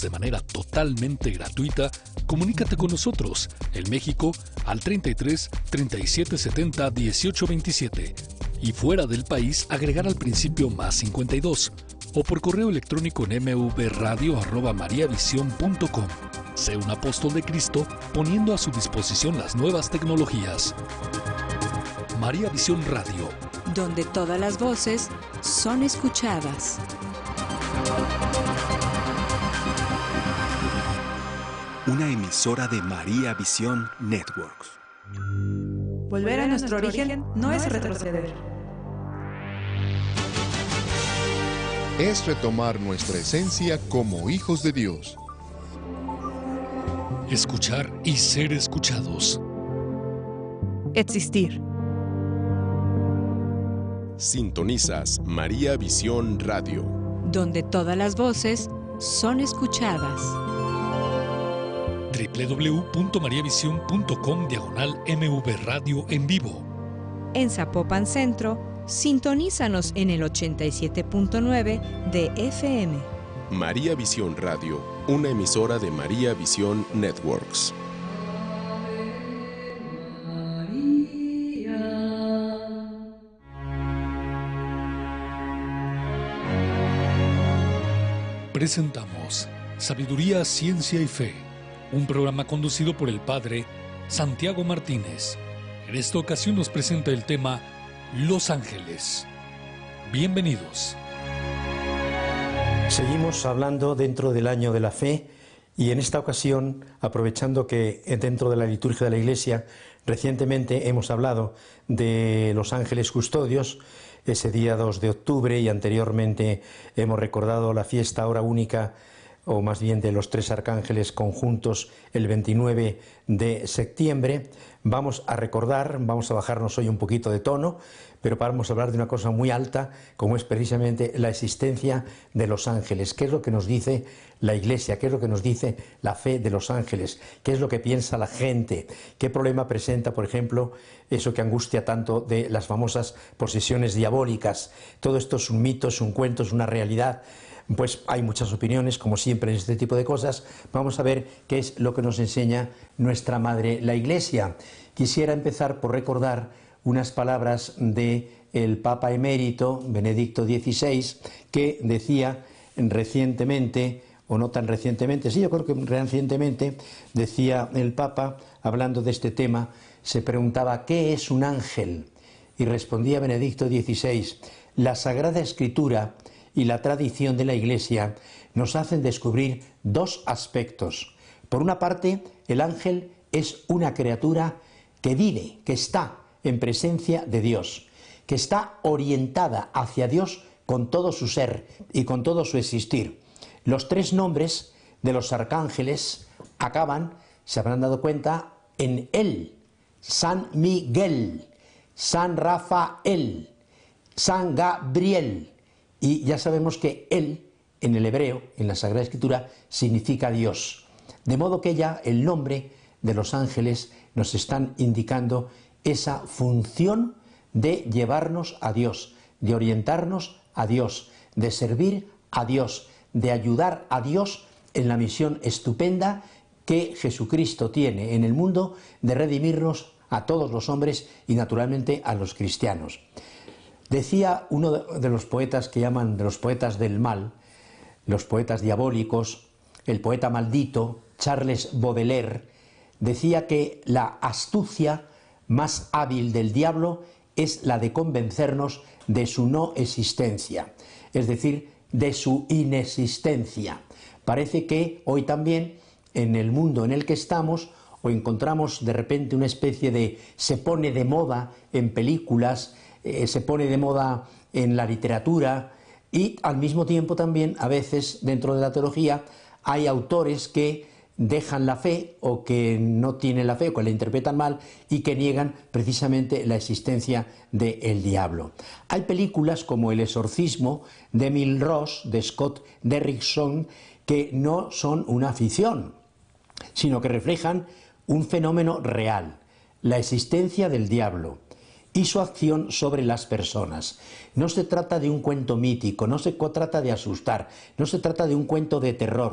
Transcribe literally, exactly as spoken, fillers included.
de manera totalmente gratuita, comunícate con nosotros en México al treinta y tres, treinta y siete setenta, dieciocho veintisiete y fuera del país agregar al principio más cincuenta y dos o por correo electrónico en mvradio arroba mariavision punto com. Sé un apóstol de Cristo poniendo a su disposición las nuevas tecnologías. María Visión Radio, donde todas las voces son escuchadas. Una emisora de María Visión Networks. Volver a nuestro origen no es retroceder. Es retomar nuestra esencia como hijos de Dios. Escuchar y ser escuchados. Existir. Sintonizas María Visión Radio, donde todas las voces son escuchadas. doble u doble u doble u punto mariavision punto com diagonal mvradio en vivo. En Zapopan Centro, sintonízanos en el ochenta y siete punto nueve de F M. María Visión Radio, una emisora de María Visión Networks. Presentamos Sabiduría, Ciencia y Fe, un programa conducido por el Padre Santiago Martínez. En esta ocasión nos presenta el tema Los Ángeles. Bienvenidos. Seguimos hablando dentro del año de la fe y en esta ocasión, aprovechando que dentro de la liturgia de la Iglesia recientemente hemos hablado de los ángeles custodios, ese día dos de octubre, y anteriormente hemos recordado la fiesta hora única, o más bien de los tres arcángeles conjuntos, el veintinueve de septiembre. Vamos a recordar, vamos a bajarnos hoy un poquito de tono, pero vamos a hablar de una cosa muy alta, como es precisamente la existencia de los ángeles. ¿Qué es lo que nos dice la Iglesia? ¿Qué es lo que nos dice la fe de los ángeles? ¿Qué es lo que piensa la gente? ¿Qué problema presenta, por ejemplo, eso que angustia tanto de las famosas posesiones diabólicas? Todo esto es un mito, es un cuento, es una realidad. Pues hay muchas opiniones, como siempre en este tipo de cosas. Vamos a ver qué es lo que nos enseña nuestra Madre, la Iglesia. Quisiera empezar por recordar unas palabras del Papa emérito, Benedicto dieciséis, que decía recientemente, o no tan recientemente, sí, yo creo que recientemente, decía el Papa, hablando de este tema, se preguntaba, ¿qué es un ángel? Y respondía Benedicto dieciséis, la Sagrada Escritura y la tradición de la Iglesia nos hacen descubrir dos aspectos. Por una parte, el ángel es una criatura que vive, que está en presencia de Dios, que está orientada hacia Dios con todo su ser y con todo su existir. Los tres nombres de los arcángeles acaban, se habrán dado cuenta, en él: San Miguel, San Rafael, San Gabriel. Y ya sabemos que él, en el hebreo, en la Sagrada Escritura, significa Dios. De modo que ya el nombre de los ángeles nos están indicando esa función de llevarnos a Dios, de orientarnos a Dios, de servir a Dios, de ayudar a Dios en la misión estupenda que Jesucristo tiene en el mundo de redimirnos a todos los hombres y naturalmente a los cristianos. Decía uno de los poetas que llaman de los poetas del mal, los poetas diabólicos, el poeta maldito, Charles Baudelaire, decía que la astucia más hábil del diablo es la de convencernos de su no existencia, es decir, de su inexistencia. Parece que hoy también, en el mundo en el que estamos, o encontramos de repente una especie de, se pone de moda en películas, eh, se pone de moda en la literatura, y al mismo tiempo también a veces dentro de la teología hay autores que dejan la fe o que no tienen la fe o que la interpretan mal y que niegan precisamente la existencia del diablo. Hay películas como El exorcismo de Emil Ross, de Scott Derrickson, que no son una ficción, sino que reflejan un fenómeno real, la existencia del diablo y su acción sobre las personas. No se trata de un cuento mítico, no se trata de asustar, no se trata de un cuento de terror,